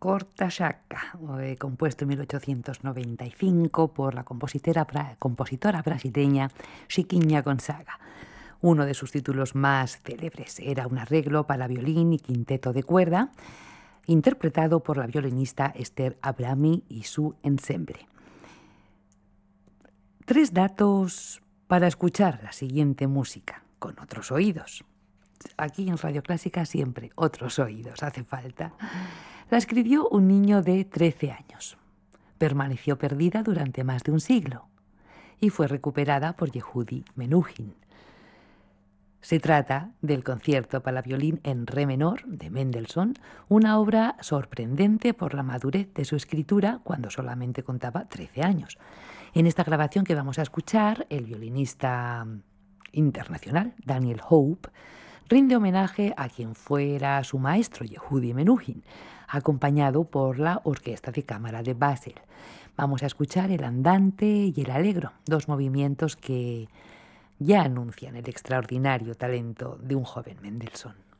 Corta-Chacca, compuesto en 1895 por la compositora brasileña Chiquinha Gonzaga. Uno de sus títulos más célebres era un arreglo para violín y quinteto de cuerda, interpretado por la violinista Esther Abrami y su ensemble. 3 datos para escuchar la siguiente música con otros oídos. Aquí en Radio Clásica siempre otros oídos hace falta. La escribió un niño de 13 años. Permaneció perdida durante más de un siglo y fue recuperada por Yehudi Menuhin. Se trata del concierto para violín en re menor de Mendelssohn, una obra sorprendente por la madurez de su escritura cuando solamente contaba 13 años. En esta grabación que vamos a escuchar, el violinista internacional Daniel Hope rinde homenaje a quien fuera su maestro, Yehudi Menuhin, acompañado por la Orquesta de Cámara de Basel. Vamos a escuchar el andante y el allegro, 2 movimientos que ya anuncian el extraordinario talento de un joven Mendelssohn.